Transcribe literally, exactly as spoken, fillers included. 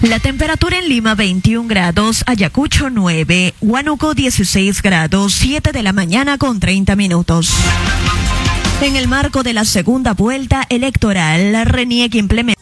La temperatura en Lima veintiún grados, Ayacucho nueve, Huánuco dieciséis grados, siete de la mañana con treinta minutos. En el marco de la segunda vuelta electoral, RENIEC implementa